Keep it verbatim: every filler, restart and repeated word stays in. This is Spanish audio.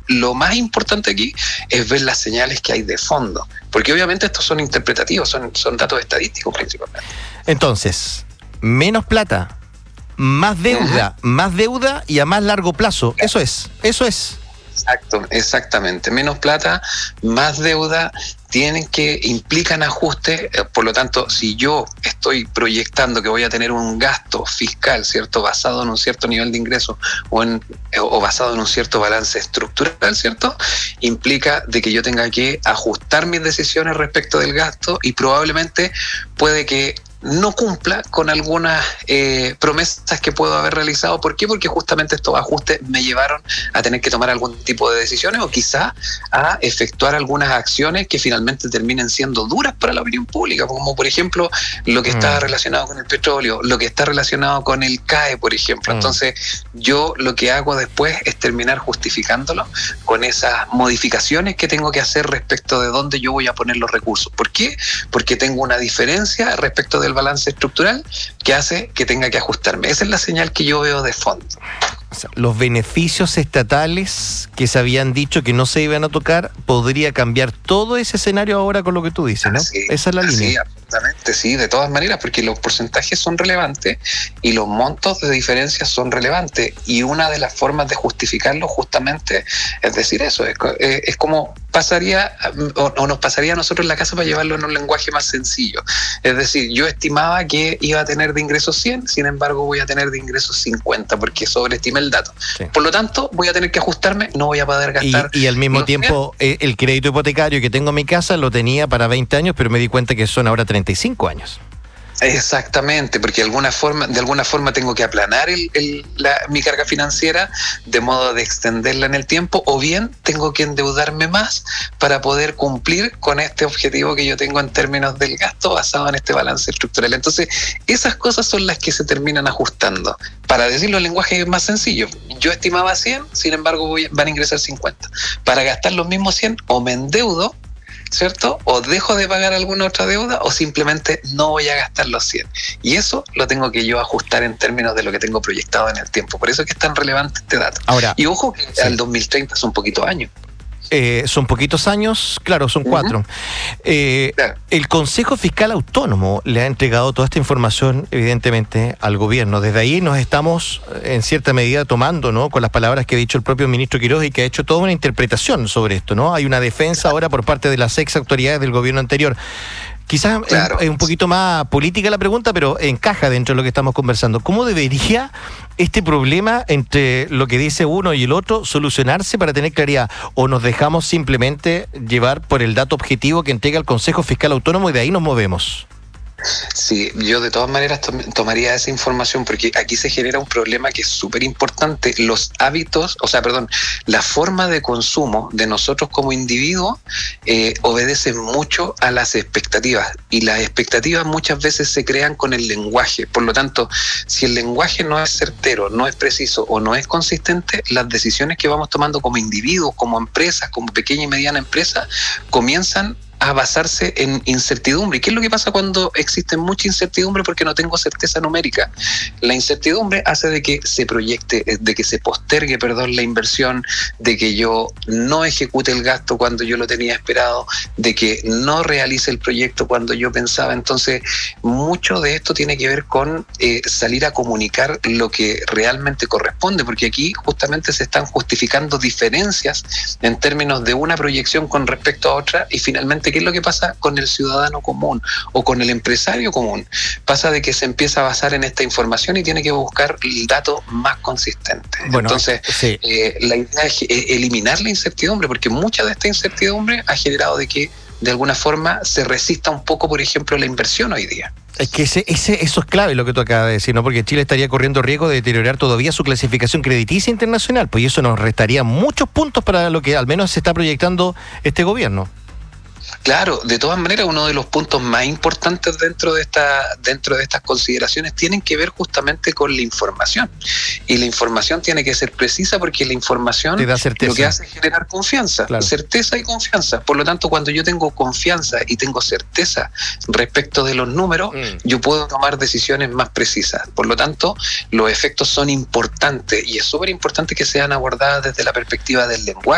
lo más importante aquí es ver las señales que hay de fondo, porque obviamente estos son interpretativos, son, son datos estadísticos principalmente. Entonces, menos plata, más deuda, uh-huh. más deuda y a más largo plazo. Eso es, eso es. Exacto, exactamente. Menos plata, más deuda, tienen que, implican ajustes, eh, por lo tanto, si yo estoy proyectando que voy a tener un gasto fiscal, ¿cierto?, basado en un cierto nivel de ingreso o, en, eh, o basado en un cierto balance estructural, ¿cierto?, implica de que yo tenga que ajustar mis decisiones respecto del gasto y probablemente puede que no cumpla con algunas eh, promesas que puedo haber realizado. ¿Por qué? Porque justamente estos ajustes me llevaron a tener que tomar algún tipo de decisiones o quizá a efectuar algunas acciones que finalmente terminen siendo duras para la opinión pública, como por ejemplo lo que mm. está relacionado con el petróleo, lo que está relacionado con el C A E, por ejemplo. Mm. Entonces yo lo que hago después es terminar justificándolo con esas modificaciones que tengo que hacer respecto de dónde yo voy a poner los recursos. ¿Por qué? Porque tengo una diferencia respecto de el balance estructural que hace que tenga que ajustarme. Esa es la señal que yo veo de fondo. O sea, los beneficios estatales que se habían dicho que no se iban a tocar, podría cambiar todo ese escenario ahora con lo que tú dices, ¿no? Así, esa es la así, línea. Absolutamente, sí, de todas maneras, porque los porcentajes son relevantes y los montos de diferencia son relevantes, y una de las formas de justificarlo justamente es decir eso, es, es como pasaría o, o nos pasaría a nosotros en la casa para llevarlo en un lenguaje más sencillo. Es decir, yo estimaba que iba a tener de ingresos cien, sin embargo voy a tener de ingresos cincuenta porque sobreestimé el dato. Sí. Por lo tanto, voy a tener que ajustarme, no voy a poder gastar. Y, y al mismo tiempo, cien. El crédito hipotecario que tengo en mi casa lo tenía para veinte años, pero me di cuenta que son ahora treinta y cinco años. Exactamente, porque de alguna forma, de alguna forma tengo que aplanar el, el, la, mi carga financiera de modo de extenderla en el tiempo, o bien tengo que endeudarme más para poder cumplir con este objetivo que yo tengo en términos del gasto basado en este balance estructural. Entonces, esas cosas son las que se terminan ajustando. Para decirlo en lenguaje más sencillo, yo estimaba cien, sin embargo voy, van a ingresar cincuenta. Para gastar los mismos cien, o me endeudo, ¿cierto? O dejo de pagar alguna otra deuda o simplemente no voy a gastar los cien. Y eso lo tengo que yo ajustar en términos de lo que tengo proyectado en el tiempo. Por eso es que es tan relevante este dato. Ahora, y ojo que sí. Al dos mil treinta son poquitos años. Eh, son poquitos años, claro, son uh-huh. cuatro. Eh, claro. El Consejo Fiscal Autónomo le ha entregado toda esta información, evidentemente, al gobierno. Desde ahí nos estamos, en cierta medida, tomando, ¿no?, con las palabras que ha dicho el propio ministro Quiroz y que ha hecho toda una interpretación sobre esto, ¿no? Hay una defensa claro. ahora por parte de las ex autoridades del gobierno anterior. Quizás claro. es, es un poquito más política la pregunta, pero encaja dentro de lo que estamos conversando. ¿Cómo debería este problema entre lo que dice uno y el otro solucionarse para tener claridad? ¿O nos dejamos simplemente llevar por el dato objetivo que entrega el Consejo Fiscal Autónomo y de ahí nos movemos? Sí, yo de todas maneras tom- tomaría esa información porque aquí se genera un problema que es súper importante. Los hábitos, o sea, perdón, la forma de consumo de nosotros como individuos eh, obedece mucho a las expectativas, y las expectativas muchas veces se crean con el lenguaje. Por lo tanto, si el lenguaje no es certero, no es preciso o no es consistente, las decisiones que vamos tomando como individuos, como empresas, como pequeña y mediana empresa, comienzan a basarse en incertidumbre. ¿Y qué es lo que pasa cuando existe mucha incertidumbre? Porque no tengo certeza numérica. La incertidumbre hace de que se proyecte, de que se postergue, perdón, la inversión, de que yo no ejecute el gasto cuando yo lo tenía esperado, de que no realice el proyecto cuando yo pensaba. Entonces, mucho de esto tiene que ver con eh, salir a comunicar lo que realmente corresponde, porque aquí justamente se están justificando diferencias en términos de una proyección con respecto a otra, y finalmente ¿qué es lo que pasa con el ciudadano común o con el empresario común? Pasa de que se empieza a basar en esta información y tiene que buscar el dato más consistente. Bueno, entonces, sí. eh, la idea es eliminar la incertidumbre, porque mucha de esta incertidumbre ha generado de que de alguna forma se resista un poco, por ejemplo, la inversión hoy día. Es que ese, ese, eso es clave lo que tú acabas de decir, ¿no? Porque Chile estaría corriendo riesgo de deteriorar todavía su clasificación crediticia internacional, pues eso nos restaría muchos puntos para lo que al menos se está proyectando este gobierno. Claro, de todas maneras, uno de los puntos más importantes dentro de esta, dentro de estas consideraciones tienen que ver justamente con la información. Y la información tiene que ser precisa, porque la información te da certeza. Lo que hace es generar confianza, claro. certeza y confianza. Por lo tanto, cuando yo tengo confianza y tengo certeza respecto de los números, mm. yo puedo tomar decisiones más precisas. Por lo tanto, los efectos son importantes, y es súper importante que sean abordadas desde la perspectiva del lenguaje.